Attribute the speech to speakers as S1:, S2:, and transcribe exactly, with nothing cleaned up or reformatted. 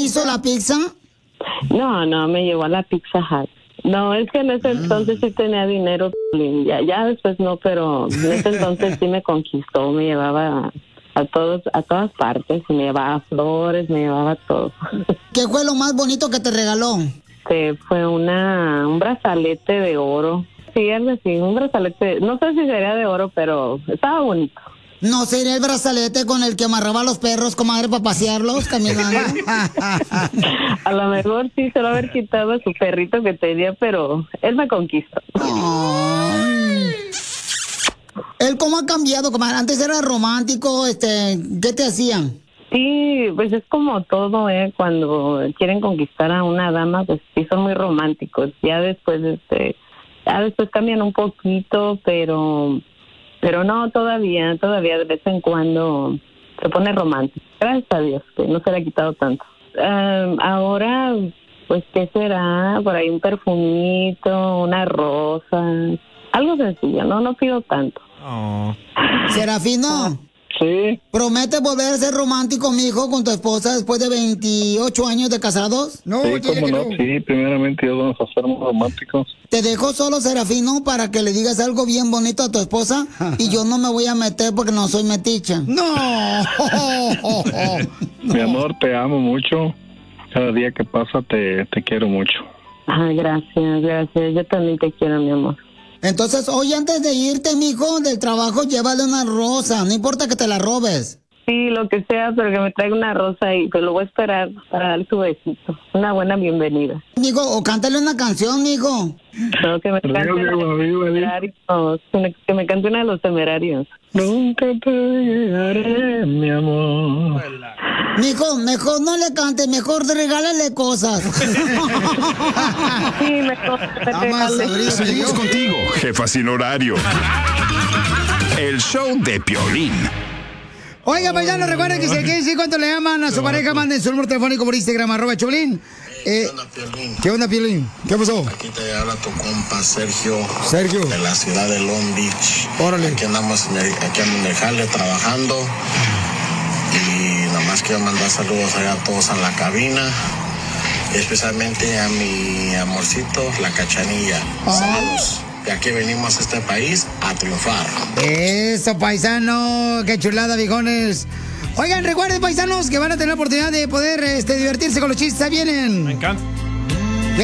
S1: hizo la pizza?
S2: No, no, me llevó a la Pizza Hut. No, es que en ese entonces sí tenía dinero, ya, ya después no, pero en ese entonces sí me conquistó, me llevaba a todos, a todas partes, me llevaba flores, me llevaba todo.
S1: ¿Qué fue lo más bonito que te regaló?
S2: Que fue una, un brazalete de oro. Sí, algo así, un brazalete, no sé si sería de oro, pero estaba bonito.
S1: ¿No sería el brazalete con el que amarraba a los perros, comadre, para pasearlos caminando?
S2: A lo mejor sí se lo haber quitado a su perrito que tenía, pero él me conquistó.
S1: Ay. ¿Él cómo ha cambiado, comadre? Antes era romántico, este, ¿qué te hacían?
S2: Sí, pues es como todo, ¿eh? Cuando quieren conquistar a una dama, pues sí son muy románticos. Ya después, este, ya después cambian un poquito, pero... Pero no, todavía, todavía de vez en cuando se pone romántico. Gracias a Dios, que no se le ha quitado tanto. Um, ahora, pues, ¿qué será? Por ahí un perfumito, una rosa, algo sencillo, no, no pido tanto.
S3: Oh.
S1: Serafino.
S4: Sí.
S1: ¿Prometes volver a ser romántico, mijo, con tu esposa después de veintiocho años de casados?
S4: No, sí, cómo no, sí, primeramente Dios, vamos a ser muy románticos.
S1: Te dejo solo, Serafino, para que le digas algo bien bonito a tu esposa y yo no me voy a meter porque no soy meticha.
S3: ¡No!
S4: Mi amor, te amo mucho. Cada día que pasa te, te quiero mucho.
S2: Ay, gracias, gracias. Yo también te quiero, mi amor.
S1: Entonces, hoy antes de irte, mijo, del trabajo, llévale una rosa. No importa que te la robes.
S2: Sí, lo que sea, pero que me traiga una rosa y pues lo voy a esperar para dar su besito. Una buena bienvenida.
S1: Mijo, o cántale una canción, mijo.
S2: No, que me cante una de los temerarios. Que me cante una de los temerarios.
S4: Nunca te llegaré, mi amor.
S1: Mijo, mejor no le cante, mejor regálale cosas.
S2: Sí, mejor te regale.
S5: Seguimos contigo, jefa sin horario. El show de Piolín.
S3: Oiga, paisano, recuerden que si quieren decir cuánto le aman a su pareja, manden su número telefónico por Instagram, arroba Piolín. Eh,
S6: ¿Qué onda, Piolín?
S3: ¿Qué onda, Piolín? ¿Qué pasó?
S6: Aquí te habla tu compa Sergio.
S3: Sergio.
S6: De la ciudad de Long Beach.
S3: Órale.
S6: Aquí andamos en el, aquí en el jale trabajando. Y nada más quiero mandar saludos allá a todos en la cabina. Especialmente a mi amorcito, la Cachanilla.
S3: Oh.
S6: Saludos. De aquí venimos a este país a triunfar.
S3: Eso, paisano. Qué chulada, viejones. Oigan, recuerden, paisanos, que van a tener la oportunidad de poder este, divertirse con los chistes. Ahí vienen.
S7: Me encanta.